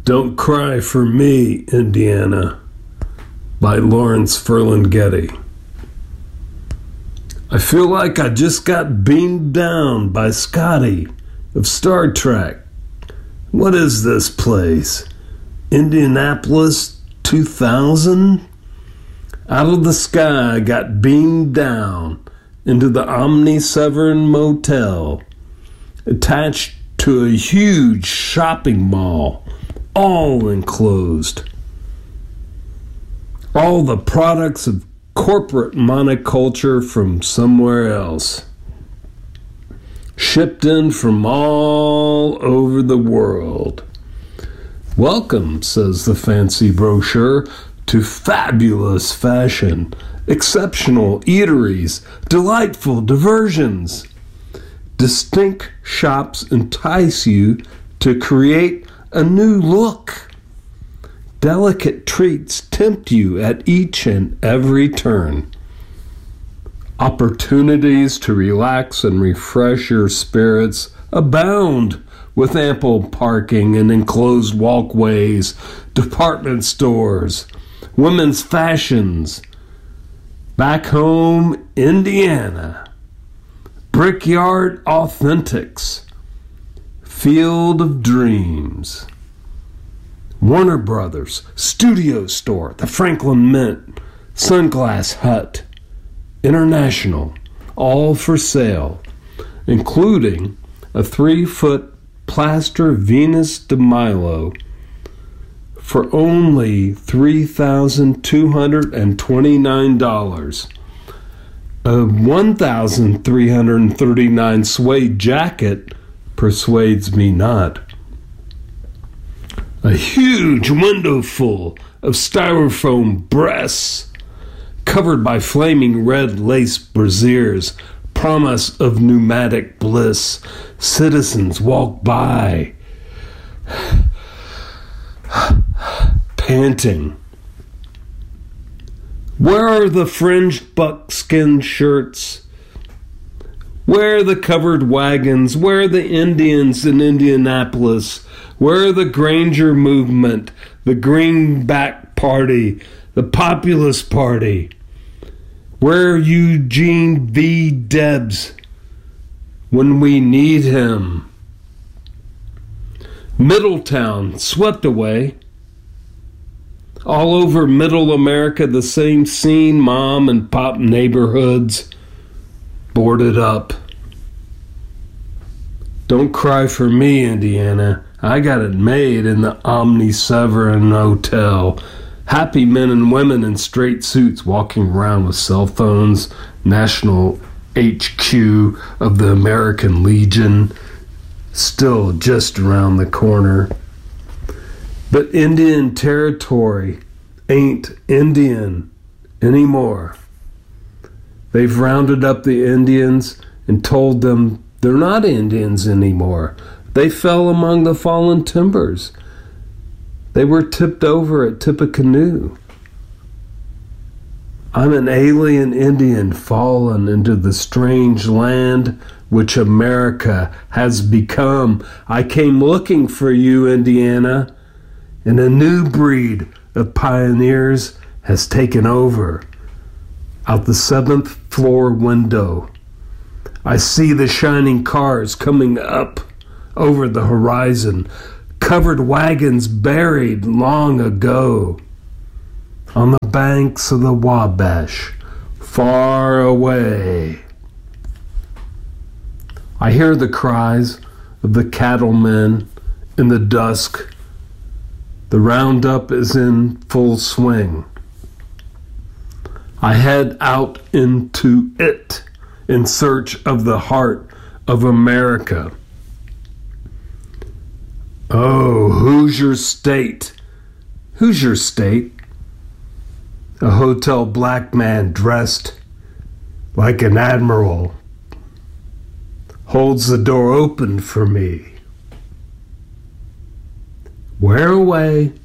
Don't Cry for Me, Indiana, by Lawrence Ferlinghetti. I feel like I just got beamed down by Scotty of Star Trek. What is this place? Indianapolis 2000? Out of the sky, I got beamed down into the Omni Severn Motel, attached to a huge shopping mall, all enclosed. All the products of corporate monoculture from somewhere else, shipped in from all over the world. Welcome, says the fancy brochure, to fabulous fashion, exceptional eateries, delightful diversions. Distinct shops entice you to create a new look. Delicate treats tempt you at each and every turn. Opportunities to relax and refresh your spirits abound, with ample parking and enclosed walkways, department stores, women's fashions. Back home, Indiana. Brickyard Authentics. Field of Dreams. Warner Brothers, Studio Store, the Franklin Mint, Sunglass Hut, International, all for sale, including a 3-foot plaster Venus de Milo for only $3,229. A $1,339 suede jacket persuades me not. A huge window full of styrofoam breasts covered by flaming red lace brassieres, promise of pneumatic bliss. Citizens walk by, panting. Where are the fringed buckskin shirts? Where are the covered wagons? Where are the Indians in Indianapolis? Where are the Granger movement, the Greenback Party, the Populist Party? Where are Eugene V. Debs when we need him? Middletown swept away. All over Middle America, the same scene, mom and pop neighborhoods boarded up. Don't cry for me, Indiana. I got it made in the Omni Severn Hotel. Happy men and women in straight suits walking around with cell phones. National HQ of the American Legion still just around the corner. But Indian Territory ain't Indian anymore. They've rounded up the Indians and told them they're not Indians anymore. They fell among the fallen timbers. They were tipped over at Tippecanoe. I'm an alien Indian fallen into the strange land which America has become. I came looking for you, Indiana, and a new breed of pioneers has taken over. Out the 7th floor window, I see the shining cars coming up over the horizon, covered wagons buried long ago on the banks of the Wabash, far away. I hear the cries of the cattlemen in the dusk. The roundup is in full swing. I head out into it in search of the heart of America. Oh, who's your state? Who's your state? A hotel black man dressed like an admiral holds the door open for me. Where away?